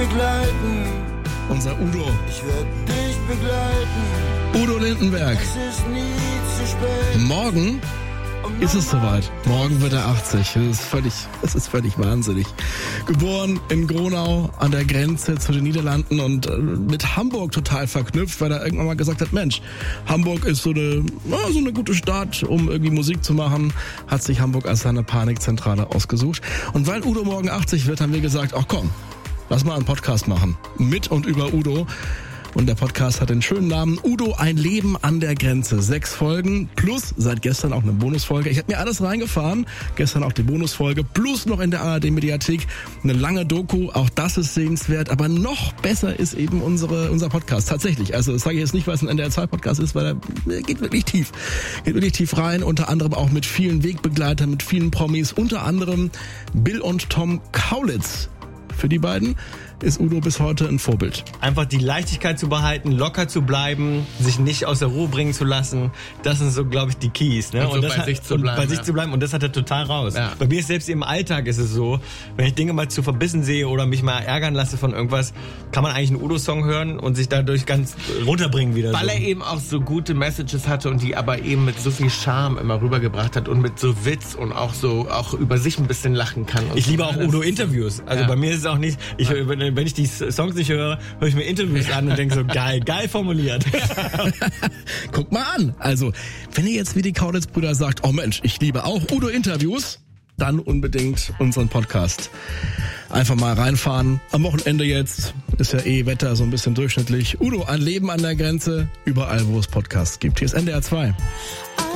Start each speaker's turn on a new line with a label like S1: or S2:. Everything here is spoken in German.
S1: begleiten.
S2: Unser Udo.
S1: Ich werde dich begleiten.
S2: Udo Lindenberg.
S1: Es ist nie zu spät.
S2: Morgen ist es soweit. Morgen wird er 80. Das ist völlig wahnsinnig. Geboren in Gronau an der Grenze zu den Niederlanden und mit Hamburg total verknüpft, weil er irgendwann mal gesagt hat, Mensch, Hamburg ist so eine gute Stadt, um irgendwie Musik zu machen, hat sich Hamburg als seine Panikzentrale ausgesucht. Und weil Udo morgen 80 wird, haben wir gesagt, ach komm, lass mal einen Podcast machen. Mit und über Udo. Und der Podcast hat den schönen Namen Udo, ein Leben an der Grenze. 6 Folgen plus seit gestern auch eine Bonusfolge. Ich habe mir alles reingefahren. Gestern auch die Bonusfolge plus noch in der ARD-Mediathek eine lange Doku. Auch das ist sehenswert. Aber noch besser ist eben unser Podcast. Tatsächlich. Also das sage ich jetzt nicht, weil es ein NDR2-Podcast ist, weil er geht wirklich tief. Geht wirklich tief rein. Unter anderem auch mit vielen Wegbegleitern, mit vielen Promis. Unter anderem Bill und Tom Kaulitz. Für die beiden ist Udo bis heute ein Vorbild.
S3: Einfach die Leichtigkeit zu behalten, locker zu bleiben, sich nicht aus der Ruhe bringen zu lassen, das sind so, glaube ich, die Keys. Ne?
S4: Und so bei sich zu bleiben.
S3: Und das hat er total raus.
S4: Ja.
S3: Bei mir ist selbst im Alltag ist es so, wenn ich Dinge mal zu verbissen sehe oder mich mal ärgern lasse von irgendwas, kann man eigentlich einen Udo-Song hören und sich dadurch ganz runterbringen wieder.
S4: Weil er eben auch so gute Messages hatte und die aber eben mit so viel Charme immer rübergebracht hat und mit so Witz und auch über sich ein bisschen lachen kann.
S3: Ich liebe auch Udo-Interviews. Also bei mir ist es auch nicht, wenn ich die Songs nicht höre ich mir Interviews an und denke so, geil formuliert.
S2: Guck mal an. Also, wenn ihr jetzt wie die Kaulitz-Brüder sagt, oh Mensch, ich liebe auch Udo-Interviews, dann unbedingt unseren Podcast. Einfach mal reinfahren. Am Wochenende jetzt ist ja Wetter so ein bisschen durchschnittlich. Udo, ein Leben an der Grenze, überall wo es Podcasts gibt. Hier ist NDR 2.